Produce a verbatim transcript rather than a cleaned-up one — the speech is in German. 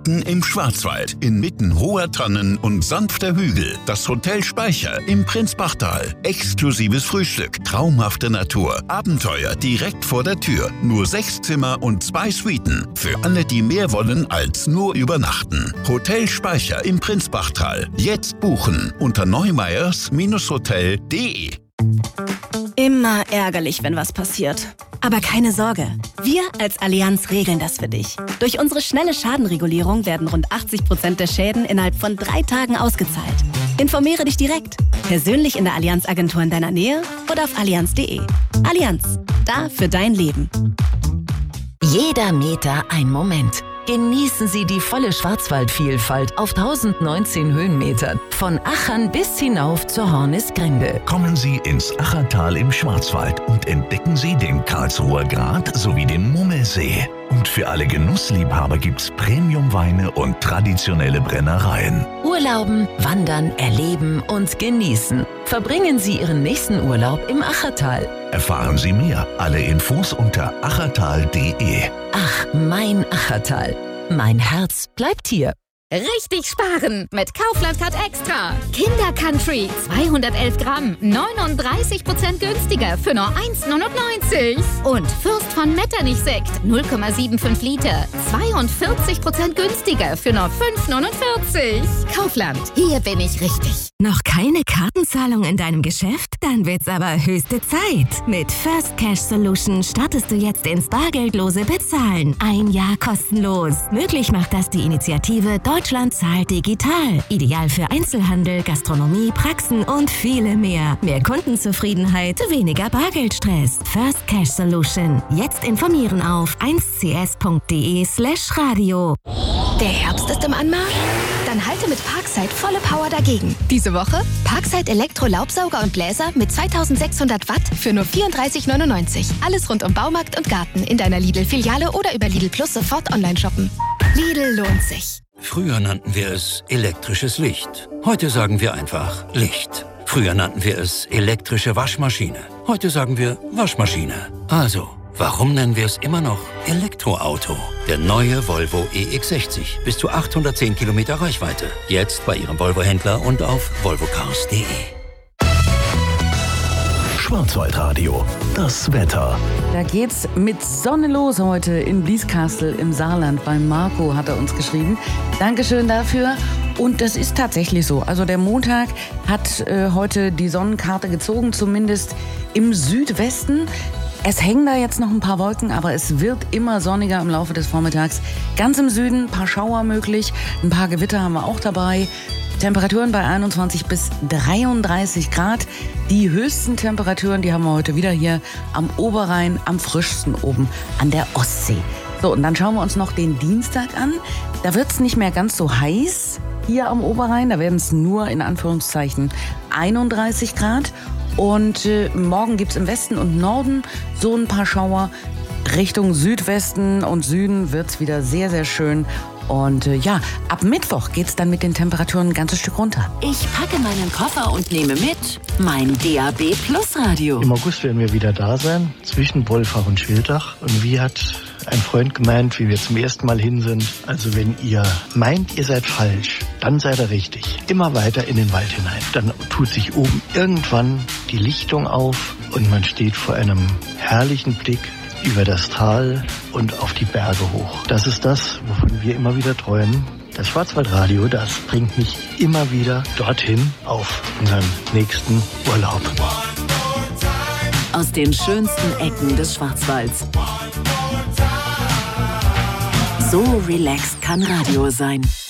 Mitten im Schwarzwald, inmitten hoher Tannen und sanfter Hügel. Das Hotel Speicher im Prinzbachtal. Exklusives Frühstück, traumhafte Natur, Abenteuer direkt vor der Tür. Nur sechs Zimmer und zwei Suiten. Für alle, die mehr wollen als nur übernachten. Hotel Speicher im Prinzbachtal. Jetzt buchen unter neumeyers Hotel punkt de. Immer ärgerlich, wenn was passiert. Aber keine Sorge, wir als Allianz regeln das für dich. Durch unsere schnelle Schadenregulierung werden rund achtzig Prozent der Schäden innerhalb von drei Tagen ausgezahlt. Informiere dich direkt, persönlich in der Allianz-Agentur in deiner Nähe oder auf allianz punkt de. Allianz, da für dein Leben. Jeder Meter ein Moment. Genießen Sie die volle Schwarzwaldvielfalt auf tausendneunzehn Höhenmetern. Von Achern bis hinauf zur Hornisgrinde. Kommen Sie ins Achertal im Schwarzwald und entdecken Sie den Karlsruher Grat sowie den Mummelsee. Und für alle Genussliebhaber gibt's Premiumweine und traditionelle Brennereien. Urlauben, wandern, erleben und genießen. Verbringen Sie Ihren nächsten Urlaub im Achertal. Erfahren Sie mehr. Alle Infos unter achertal punkt de. Ach, mein Achertal. Mein Herz bleibt hier. Richtig sparen mit Kaufland Card Extra. Kinder Country zweihundertelf Gramm, neununddreißig Prozent günstiger für nur eins neunundneunzig. Und Fürst von Metternich Sekt null Komma fünfundsiebzig Liter, zweiundvierzig Prozent günstiger für nur fünf neunundvierzig. Kaufland, hier bin ich richtig. Noch keine Kartenzahlung in deinem Geschäft? Dann wird's aber höchste Zeit. Mit First Cash Solution startest du jetzt ins bargeldlose Bezahlen. Ein Jahr kostenlos. Möglich macht das die Initiative Deutschland zahlt digital. Ideal für Einzelhandel, Gastronomie, Praxen und viele mehr. Mehr Kundenzufriedenheit, weniger Bargeldstress. First Cash Solution. Jetzt informieren auf eins c s punkt de slash radio. Der Herbst ist im Anmarsch? Dann halte mit Parkside volle Power dagegen. Diese Woche Parkside Elektro-Laubsauger und Bläser mit zweitausendsechshundert Watt für nur vierunddreißig neunundneunzig. Alles rund um Baumarkt und Garten in deiner Lidl-Filiale oder über Lidl Plus sofort online shoppen. Lidl lohnt sich. Früher nannten wir es elektrisches Licht. Heute sagen wir einfach Licht. Früher nannten wir es elektrische Waschmaschine. Heute sagen wir Waschmaschine. Also, warum nennen wir es immer noch Elektroauto? Der neue Volvo E X sechzig. Bis zu achthundertzehn Kilometer Reichweite. Jetzt bei Ihrem Volvo-Händler und auf volvo cars punkt de. Schwarzwaldradio, das Wetter. Da geht's mit Sonne los heute in Blieskastel im Saarland. Bei Marco hat er uns geschrieben. Dankeschön dafür. Und das ist tatsächlich so. Also der Montag hat äh, heute die Sonnenkarte gezogen, zumindest im Südwesten. Es hängen da jetzt noch ein paar Wolken, aber es wird immer sonniger im Laufe des Vormittags. Ganz im Süden ein paar Schauer möglich, ein paar Gewitter haben wir auch dabei. Temperaturen bei einundzwanzig bis dreiunddreißig Grad. Die höchsten Temperaturen, die haben wir heute wieder hier am Oberrhein, am frischsten oben an der Ostsee. So, und dann schauen wir uns noch den Dienstag an. Da wird es nicht mehr ganz so heiß hier am Oberrhein. Da werden es nur in Anführungszeichen einunddreißig Grad. Und äh, morgen gibt es im Westen und Norden so ein paar Schauer. Richtung Südwesten und Süden wird es wieder sehr, sehr schön. Und äh, ja, ab Mittwoch geht's dann mit den Temperaturen ein ganzes Stück runter. Ich packe meinen Koffer und nehme mit mein D A B Plus Radio. Im August werden wir wieder da sein, zwischen Wolfach und Schwildach. Und wie hat ein Freund gemeint, wie wir zum ersten Mal hin sind? Also wenn ihr meint, ihr seid falsch, dann seid ihr richtig. Immer weiter in den Wald hinein. Dann tut sich oben irgendwann die Lichtung auf und man steht vor einem herrlichen Blick über das Tal und auf die Berge hoch. Das ist das, wovon wir immer wieder träumen. Das Schwarzwaldradio, das bringt mich immer wieder dorthin auf unseren nächsten Urlaub. Aus den schönsten Ecken des Schwarzwalds. So relaxed kann Radio sein.